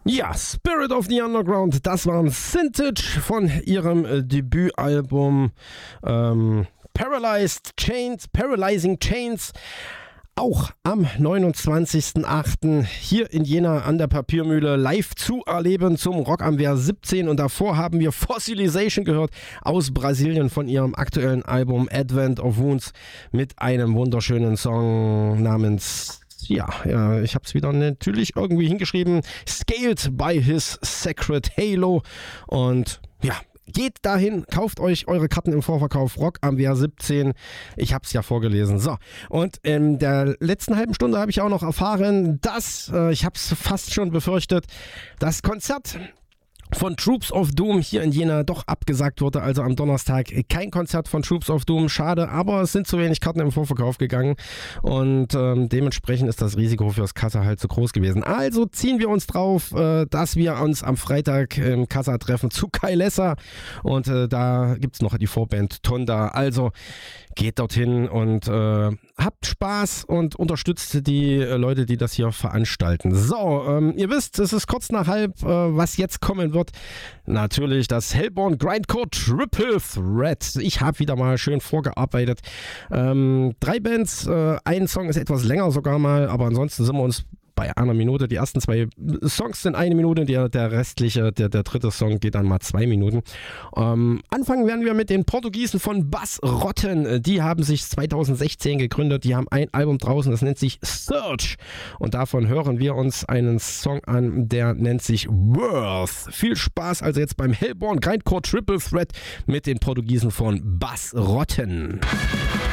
Ja, Spirit of the Underground, das waren Syntage von ihrem Debütalbum Paralyzing Chains. Auch am 29.08. hier in Jena an der Papiermühle live zu erleben zum Rock am Wehr 17. Und davor haben wir Fossilization gehört aus Brasilien von ihrem aktuellen Album Advent of Wounds mit einem wunderschönen Song namens... Ja, ich habe es wieder natürlich irgendwie hingeschrieben. Scaled by his Sacred Halo. Und ja, geht dahin, kauft euch eure Karten im Vorverkauf. Rock am Wehr 17. Ich habe es ja vorgelesen. So, und in der letzten halben Stunde habe ich auch noch erfahren, dass, ich habe es fast schon befürchtet, das Konzert von Troops of Doom hier in Jena doch abgesagt wurde, also am Donnerstag kein Konzert von Troops of Doom, schade, aber es sind zu wenig Karten im Vorverkauf gegangen und dementsprechend ist das Risiko fürs Kassa halt zu groß gewesen. Also ziehen wir uns drauf, dass wir uns am Freitag im Kassa treffen zu Kai Lesser und da gibt's noch die Vorband Tonda, also geht dorthin und habt Spaß und unterstützt die Leute, die das hier veranstalten. So, ihr wisst, es ist kurz nach halb, was jetzt kommen wird. Natürlich das Hellborn Grindcore Triple Threat. Ich habe wieder mal schön vorgearbeitet. 3 Bands, ein Song ist etwas länger sogar mal, aber ansonsten sind wir uns bei einer Minute. Die ersten 2 Songs sind 1 Minute, der restliche, der dritte Song geht dann mal 2 Minuten. Anfangen werden wir mit den Portugiesen von Bas Rotten. Die haben sich 2016 gegründet. Die haben ein Album draußen, das nennt sich Search. Und davon hören wir uns einen Song an, der nennt sich Worth. Viel Spaß also jetzt beim Hellborn Grindcore Triple Threat mit den Portugiesen von Bas Rotten.